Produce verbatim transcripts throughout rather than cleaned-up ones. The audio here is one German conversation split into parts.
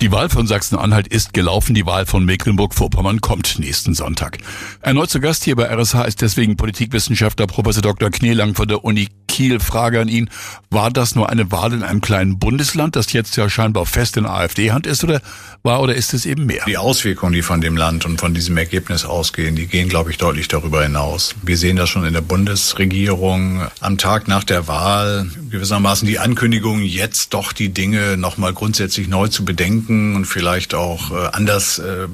Die Wahl von Sachsen-Anhalt ist gelaufen, die Wahl von Mecklenburg-Vorpommern kommt nächsten Sonntag. Erneut zu Gast hier bei R S H ist deswegen Politikwissenschaftler Professor Doktor Kneelang von der Uni Kiel. Frage an ihn, war das nur eine Wahl in einem kleinen Bundesland, das jetzt ja scheinbar fest in AfD-Hand ist, oder war oder ist es eben mehr? Die Auswirkungen, die von dem Land und von diesem Ergebnis ausgehen, die gehen, glaube ich, deutlich darüber hinaus. Wir sehen das schon in der Bundesregierung. Am Tag nach der Wahl gewissermaßen die Ankündigung, jetzt doch die Dinge nochmal grundsätzlich neu zu bedenken und vielleicht auch äh, anders äh,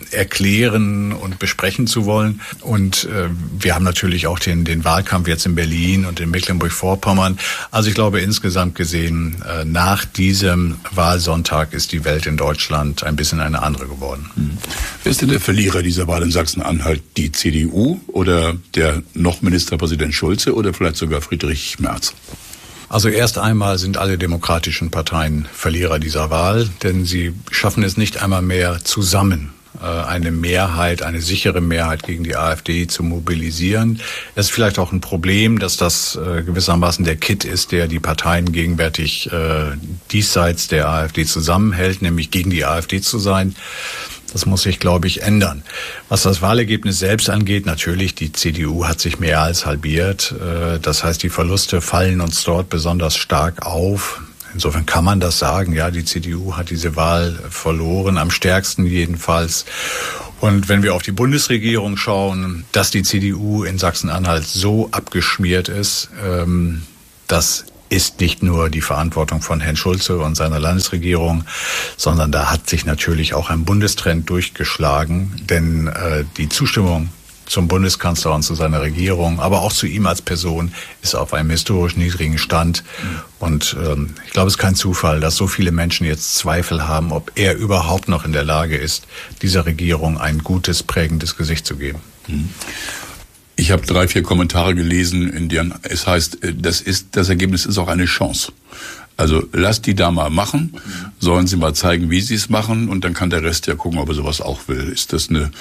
erklären und besprechen zu wollen. Und äh, wir haben natürlich auch den, den Wahlkampf jetzt in Berlin und in Mecklenburg-Vorpommern. Also ich glaube, insgesamt gesehen, äh, nach diesem Wahlsonntag ist die Welt in Deutschland ein bisschen eine andere geworden. Hm. Wer ist denn der Verlierer dieser Wahl in Sachsen-Anhalt? Die C D U oder der noch Ministerpräsident Schulze oder vielleicht sogar Friedrich Merz? Also erst einmal sind alle demokratischen Parteien Verlierer dieser Wahl, denn sie schaffen es nicht einmal mehr zusammen, eine Mehrheit, eine sichere Mehrheit gegen die AfD zu mobilisieren. Es ist vielleicht auch ein Problem, dass das gewissermaßen der Kitt ist, der die Parteien gegenwärtig diesseits der AfD zusammenhält, nämlich gegen die AfD zu sein. Das muss sich, glaube ich, ändern. Was das Wahlergebnis selbst angeht, natürlich, die C D U hat sich mehr als halbiert. Das heißt, die Verluste fallen uns dort besonders stark auf. Insofern kann man das sagen, ja, die C D U hat diese Wahl verloren, am stärksten jedenfalls. Und wenn wir auf die Bundesregierung schauen, dass die C D U in Sachsen-Anhalt so abgeschmiert ist, ähm, das ist nicht nur die Verantwortung von Herrn Schulze und seiner Landesregierung, sondern da hat sich natürlich auch ein Bundestrend durchgeschlagen, denn äh, die Zustimmung zum Bundeskanzler und zu seiner Regierung, aber auch zu ihm als Person ist auf einem historisch niedrigen Stand. Und ähm, ich glaube, es ist kein Zufall, dass so viele Menschen jetzt Zweifel haben, ob er überhaupt noch in der Lage ist, dieser Regierung ein gutes, prägendes Gesicht zu geben. Mhm. Ich habe drei, vier Kommentare gelesen, in denen es heißt, das ist, das Ergebnis ist auch eine Chance. Also lasst die da mal machen, sollen sie mal zeigen, wie sie es machen, und dann kann der Rest ja gucken, ob er sowas auch will. Ist das eine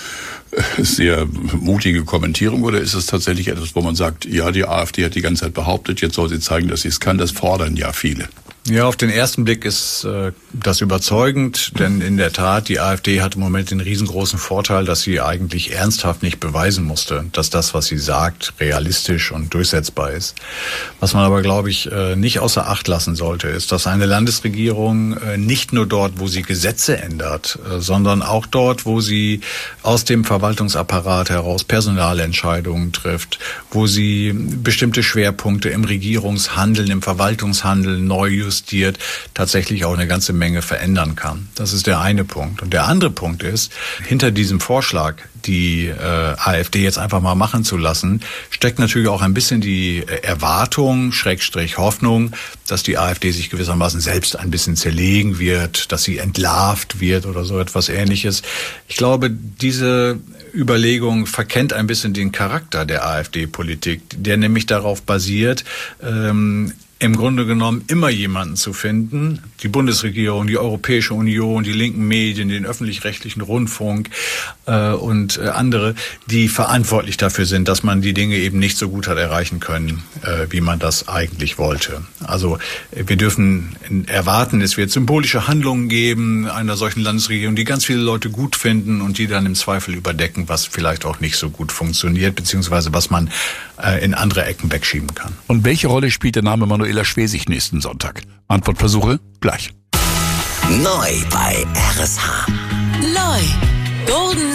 sehr mutige Kommentierung oder ist es tatsächlich etwas, wo man sagt, ja, die AfD hat die ganze Zeit behauptet, jetzt soll sie zeigen, dass sie es kann. Das fordern ja viele. Ja, auf den ersten Blick ist äh, das überzeugend, denn in der Tat, die AfD hat im Moment den riesengroßen Vorteil, dass sie eigentlich ernsthaft nicht beweisen musste, dass das, was sie sagt, realistisch und durchsetzbar ist. Was man aber, glaube ich, äh, nicht außer Acht lassen sollte, ist, dass eine Landesregierung äh, nicht nur dort, wo sie Gesetze ändert, äh, sondern auch dort, wo sie aus dem Verwaltungsapparat heraus Personalentscheidungen trifft, wo sie bestimmte Schwerpunkte im Regierungshandeln, im Verwaltungshandeln neu justiert, tatsächlich auch eine ganze Menge verändern kann. Das ist der eine Punkt. Und der andere Punkt ist, hinter diesem Vorschlag, die äh, AfD jetzt einfach mal machen zu lassen, steckt natürlich auch ein bisschen die Erwartung, Schrägstrich Hoffnung, dass die AfD sich gewissermaßen selbst ein bisschen zerlegen wird, dass sie entlarvt wird oder so etwas Ähnliches. Ich glaube, diese Überlegung verkennt ein bisschen den Charakter der AfD-Politik, der nämlich darauf basiert, ähm, im Grunde genommen immer jemanden zu finden, die Bundesregierung, die Europäische Union, die linken Medien, den öffentlich-rechtlichen Rundfunk äh, und äh, andere, die verantwortlich dafür sind, dass man die Dinge eben nicht so gut hat erreichen können, äh, wie man das eigentlich wollte. Also wir dürfen erwarten, es wird symbolische Handlungen geben einer solchen Landesregierung, die ganz viele Leute gut finden und die dann im Zweifel überdecken, was vielleicht auch nicht so gut funktioniert, beziehungsweise was man äh, in andere Ecken wegschieben kann. Und welche Rolle spielt der Name Manuela Schwesig nächsten Sonntag? Antwortversuche gleich. Neu bei R S H. Neu. Golden